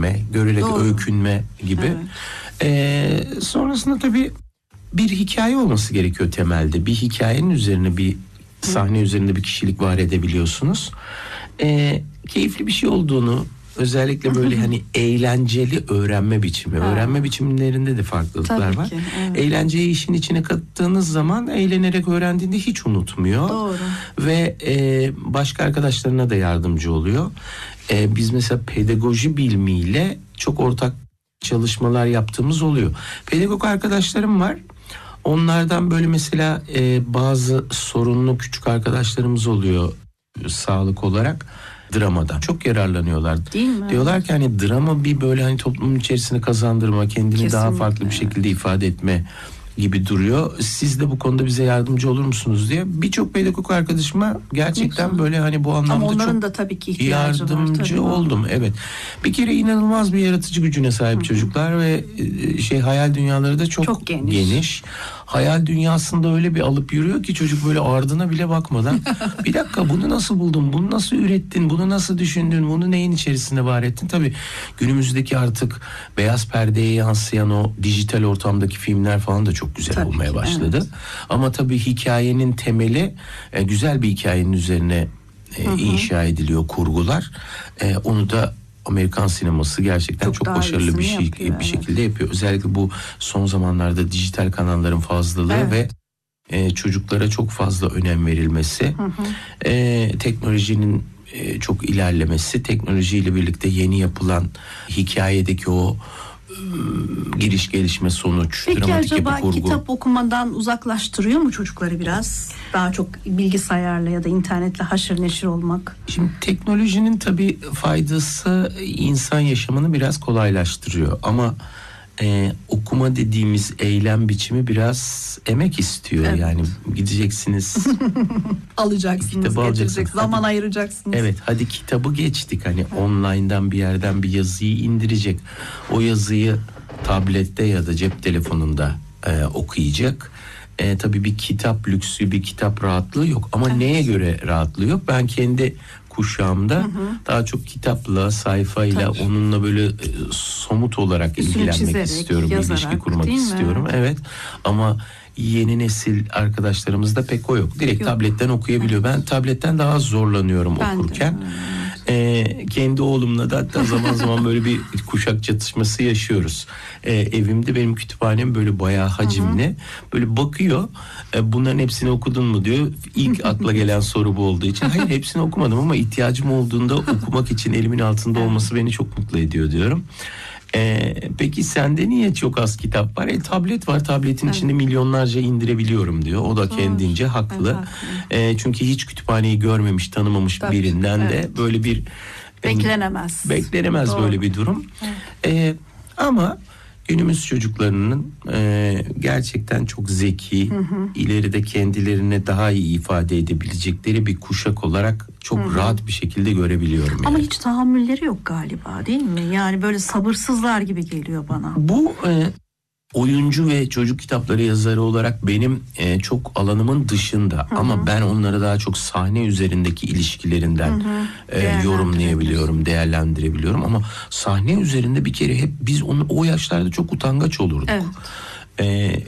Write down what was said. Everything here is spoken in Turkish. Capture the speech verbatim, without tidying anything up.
öğrenme, görerek Doğru. öykünme gibi. Evet. Ee, sonrasında tabii bir hikaye olması gerekiyor temelde. Bir hikayenin üzerine bir sahne Hı. üzerinde bir kişilik var edebiliyorsunuz. Ee, keyifli bir şey olduğunu, özellikle böyle hani eğlenceli öğrenme biçimi. Ha. Öğrenme biçimlerinde de farklılıklar Tabii var. Ki, evet. Eğlenceyi işin içine kattığınız zaman eğlenerek öğrendiğinde hiç unutmuyor. Doğru. Ve e, başka arkadaşlarına da yardımcı oluyor. E, biz mesela pedagoji bilimiyle çok ortak çalışmalar yaptığımız oluyor. Pedagog arkadaşlarım var. Onlardan böyle mesela e, bazı sorunlu küçük arkadaşlarımız oluyor sağlık olarak. Dramadan çok yararlanıyorlar. Değil mi? Diyorlar ki hani drama bir böyle hani toplumun içerisine kazandırma, kendini Kesinlikle. Daha farklı bir şekilde ifade etme gibi duruyor. Siz de bu konuda bize yardımcı olur musunuz diye birçok pedagog arkadaşıma gerçekten böyle hani bu anlamda Ama onların çok da tabii ki ihtiyacı yardımcı var, tabii oldum. Evet. Bir kere inanılmaz bir yaratıcı gücüne sahip Hı-hı. çocuklar ve şey hayal dünyaları da çok, çok geniş. geniş. Hayal dünyasında öyle bir alıp yürüyor ki çocuk böyle ardına bile bakmadan bir dakika bunu nasıl buldun, bunu nasıl ürettin, bunu nasıl düşündün, bunu neyin içerisinde var ettin? Tabii günümüzdeki artık beyaz perdeye yansıyan o dijital ortamdaki filmler falan da çok güzel tabii olmaya ki, başladı. Evet. Ama tabii hikayenin temeli e, güzel bir hikayenin üzerine e, inşa ediliyor kurgular. E, onu da Amerikan sineması gerçekten çok, çok başarılı bir şey yapıyor, bir evet. şekilde yapıyor. Özellikle bu son zamanlarda dijital kanalların fazlalığı evet. ve e, çocuklara çok fazla önem verilmesi, hı hı. E, teknolojinin e, çok ilerlemesi, teknolojiyle birlikte yeni yapılan hikayedeki o giriş gelişme sonuç Peki dramatik acaba yapı kurgu. Kitap okumadan uzaklaştırıyor mu çocukları biraz? Daha çok bilgisayarla ya da internetle haşır neşir olmak. Şimdi teknolojinin tabii faydası insan yaşamını biraz kolaylaştırıyor ama e, okuma dediğimiz eylem biçimi biraz emek istiyor. Evet. Yani gideceksiniz alacaksınız, getirecek, zaman hadi, ayıracaksınız. Evet, hadi kitabı geçtik hani evet. online'dan bir yerden bir yazıyı indirecek. O yazıyı tablette ya da cep telefonunda e, okuyacak. E, tabii bir kitap lüksü, bir kitap rahatlığı yok. Ama evet. neye göre rahatlığı yok? Ben kendi kuşağımda hı hı. daha çok kitapla, sayfayla, tabii. onunla böyle e, somut olarak Üstünü ilgilenmek çizerek, istiyorum. Yazarak, ilişki kurmak istiyorum. Evet. Ama yeni nesil arkadaşlarımızda pek o yok. Direkt yok. tabletten okuyabiliyor. Evet. Ben tabletten daha zorlanıyorum ben okurken. Ee, kendi oğlumla da hatta zaman zaman böyle bir kuşak çatışması yaşıyoruz. Ee, evimde benim kütüphanem böyle bayağı hacimli. Hı-hı. Böyle bakıyor. E, bunların hepsini okudun mu diyor. İlk akla gelen soru bu olduğu için. Hayır, hepsini okumadım ama ihtiyacım olduğunda okumak için elimin altında olması beni çok mutlu ediyor diyorum. Ee, peki sende niye çok az kitap var? E, tablet var, tabletin evet. içinde milyonlarca indirebiliyorum diyor. O da kendince haklı. Evet, e, çünkü hiç kütüphaneyi görmemiş, tanımamış Tabii, birinden evet. de böyle bir beklenemez. E, beklenemez Doğru. böyle bir durum. Evet. E, ama günümüz çocuklarının e, gerçekten çok zeki, hı hı. ileride kendilerine daha iyi ifade edebilecekleri bir kuşak olarak çok hı hı. rahat bir şekilde görebiliyorum. Ama yani. hiç tahammülleri yok galiba, değil mi? Yani böyle sabırsızlar gibi geliyor bana. Bu e, oyuncu ve çocuk kitapları yazarı olarak benim e, çok alanımın dışında, hı hı. ama ben onları daha çok sahne üzerindeki ilişkilerinden hı hı. E, yorumlayabiliyorum, değerlendirebiliyorum. Ama sahne üzerinde bir kere hep biz onu o yaşlarda çok utangaç olurduk. Evet. E,